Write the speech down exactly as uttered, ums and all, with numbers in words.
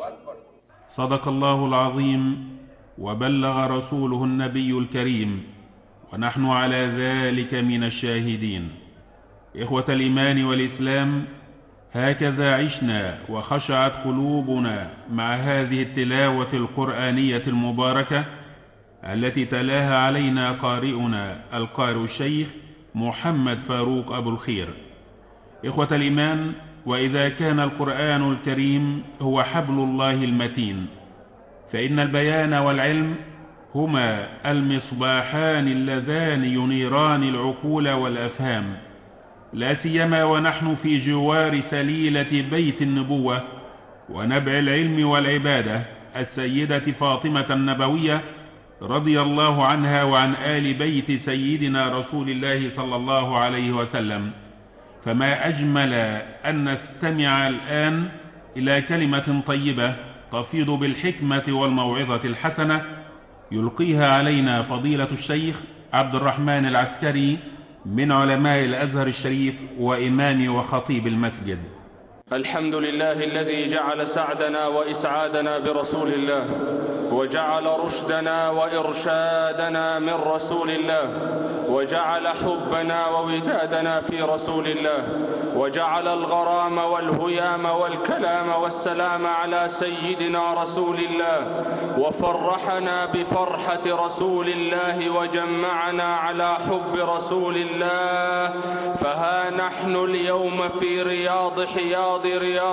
صدق الله العظيم وبلغ رسوله النبي الكريم، ونحن على ذلك من الشاهدين. إخوة الإيمان والإسلام، هكذا عشنا وخشعت قلوبنا مع هذه التلاوة القرآنية المباركة التي تلاها علينا قارئنا القارئ الشيخ محمد فاروق أبو الخير. إخوة الإيمان، وإذا كان القرآن الكريم هو حبل الله المتين، فإن البيان والعلم هما المصباحان اللذان ينيران العقول والأفهام، لا سيما ونحن في جوار سليلة بيت النبوة ونبع العلم والعبادة السيدة فاطمة النبوية رضي الله عنها وعن آل بيت سيدنا رسول الله صلى الله عليه وسلم. فما أجمل أن نستمع الآن إلى كلمة طيبة تفيض بالحكمة والموعظة الحسنة يلقيها علينا فضيلة الشيخ عبد الرحمن العسكري من علماء الأزهر الشريف وإمام وخطيب المسجد. الحمد لله الذي جعل سعدنا وإسعادنا برسول الله، وجعل رشدنا وإرشادنا من رسول الله، وجعل حبنا وودادنا في رسول الله، وجعل الغرام والهيام والكلام والسلام على سيدنا رسول الله، وفرحنا بفرحة رسول الله، وجمعنا على حب رسول الله. فها نحن اليوم في رياض حياض رياض